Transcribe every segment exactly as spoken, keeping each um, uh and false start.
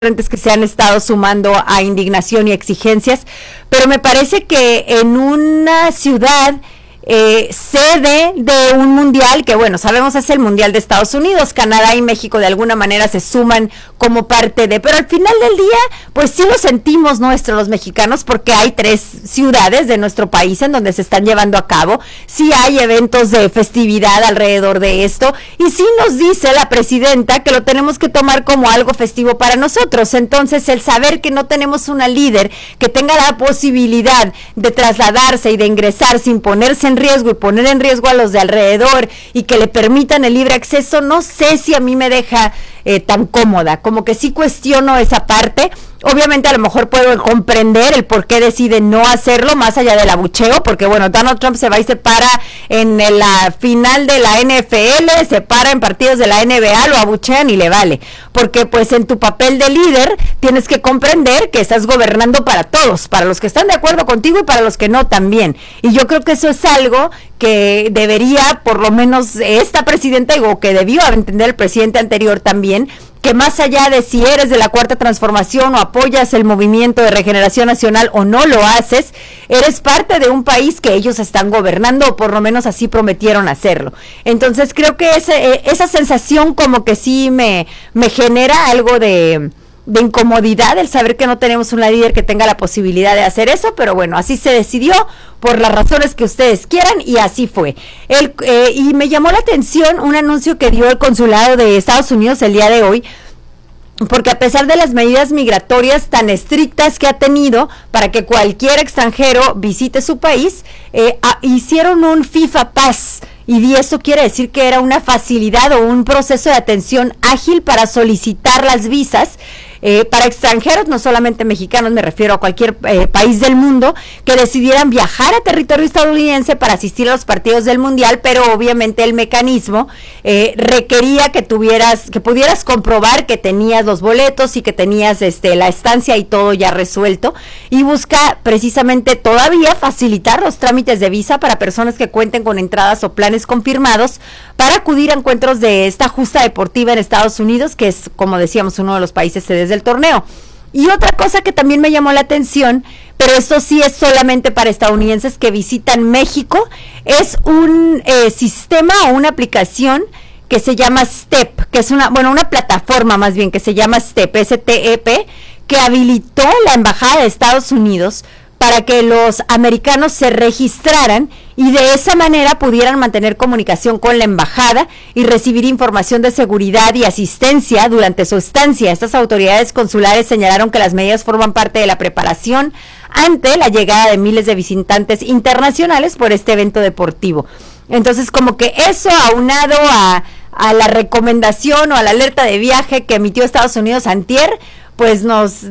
que se han estado sumando a indignación y exigencias, pero me parece que en una ciudad eh, sede de un mundial, que bueno, sabemos es el mundial de Estados Unidos, Canadá y México de alguna manera se suman como parte de, pero al final del día, pues sí lo sentimos nuestro los mexicanos, porque hay tres ciudades de nuestro país en donde se están llevando a cabo, sí hay eventos de festividad alrededor de esto, y sí nos dice la presidenta que lo tenemos que tomar como algo festivo para nosotros. Entonces el saber que no tenemos una líder que tenga la posibilidad de trasladarse y de ingresar sin ponerse en riesgo y poner en riesgo a los de alrededor y que le permitan el libre acceso, no sé si a mí me deja eh, tan cómoda, como que sí cuestiono esa parte. Obviamente a lo mejor puedo comprender el por qué decide no hacerlo, más allá del abucheo, porque bueno, Donald Trump se va y se para en la final de la N F L, se para en partidos de la N B A, lo abuchean y le vale, porque pues en tu papel de líder tienes que comprender que estás gobernando para todos, para los que están de acuerdo contigo y para los que no también, y yo creo que eso es algo que debería, por lo menos esta presidenta, o que debió entender el presidente anterior también, que más allá de si eres de la Cuarta Transformación o apoyas el movimiento de regeneración nacional o no lo haces, eres parte de un país que ellos están gobernando, o por lo menos así prometieron hacerlo. Entonces creo que ese, esa sensación como que sí me, me genera algo de... de incomodidad el saber que no tenemos una líder que tenga la posibilidad de hacer eso, pero bueno, así se decidió por las razones que ustedes quieran y así fue. El, eh, y me llamó la atención un anuncio que dio el consulado de Estados Unidos el día de hoy, porque a pesar de las medidas migratorias tan estrictas que ha tenido para que cualquier extranjero visite su país, eh, a, hicieron un FIFA Pass. Y eso quiere decir que era una facilidad o un proceso de atención ágil para solicitar las visas eh, para extranjeros, no solamente mexicanos, me refiero a cualquier eh, país del mundo, que decidieran viajar a territorio estadounidense para asistir a los partidos del Mundial, pero obviamente el mecanismo eh, requería que tuvieras, que pudieras comprobar que tenías los boletos y que tenías este, la estancia y todo ya resuelto, y busca precisamente todavía facilitar los trámites de visa para personas que cuenten con entradas o planes confirmados para acudir a encuentros de esta justa deportiva en Estados Unidos, que es, como decíamos, uno de los países sedes del torneo. Y otra cosa que también me llamó la atención, pero esto sí es solamente para estadounidenses que visitan México, es un eh, sistema o una aplicación que se llama STEP, que es una, bueno, una plataforma más bien que se llama STEP, S T E P, que habilitó la Embajada de Estados Unidos para que los americanos se registraran y de esa manera pudieran mantener comunicación con la embajada y recibir información de seguridad y asistencia durante su estancia. Estas autoridades consulares señalaron que las medidas forman parte de la preparación ante la llegada de miles de visitantes internacionales por este evento deportivo. Entonces, como que eso aunado a, a la recomendación o a la alerta de viaje que emitió Estados Unidos antier, pues nos,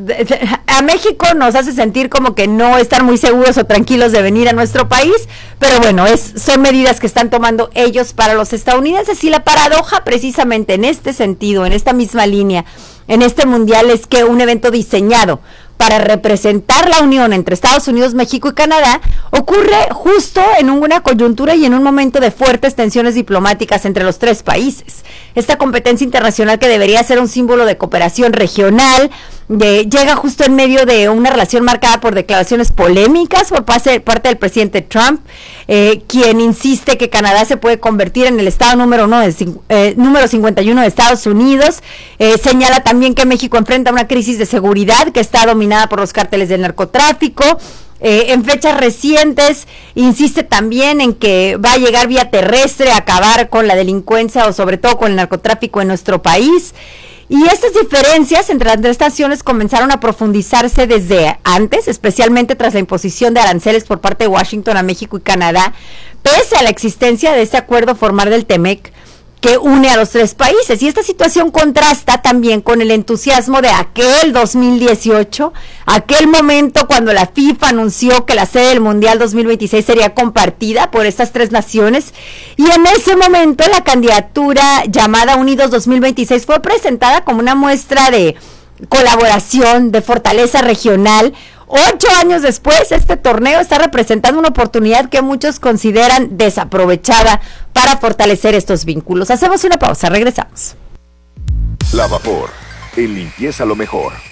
a México nos hace sentir como que no están muy seguros o tranquilos de venir a nuestro país, pero bueno, es, son medidas que están tomando ellos para los estadounidenses, y la paradoja precisamente en este sentido, en esta misma línea, en este mundial, es que un evento diseñado para representar la unión entre Estados Unidos, México y Canadá ocurre justo en una coyuntura y en un momento de fuertes tensiones diplomáticas entre los tres países. Esta competencia internacional, que debería ser un símbolo de cooperación regional, de, llega justo en medio de una relación marcada por declaraciones polémicas por parte, parte del presidente Trump, eh, quien insiste que Canadá se puede convertir en el estado número uno de, eh, número cincuenta y uno de Estados Unidos. Eh, señala también que México enfrenta una crisis de seguridad que está dominada por los cárteles del narcotráfico. Eh, en fechas recientes insiste también en que va a llegar vía terrestre a acabar con la delincuencia o sobre todo con el narcotráfico en nuestro país. Y estas diferencias entre las tres naciones comenzaron a profundizarse desde antes, especialmente tras la imposición de aranceles por parte de Washington a México y Canadá, pese a la existencia de este acuerdo formal del TEMEC que une a los tres países. Y esta situación contrasta también con el entusiasmo de aquel dos mil dieciocho, aquel momento cuando la FIFA anunció que la sede del Mundial dos mil veintiséis sería compartida por estas tres naciones, y en ese momento la candidatura llamada Unidos dos mil veintiséis fue presentada como una muestra de colaboración, de fortaleza regional. Ocho años después, este torneo está representando una oportunidad que muchos consideran desaprovechada para fortalecer estos vínculos. Hacemos una pausa, regresamos. La Vapor, En Limpieza Lo Mejor.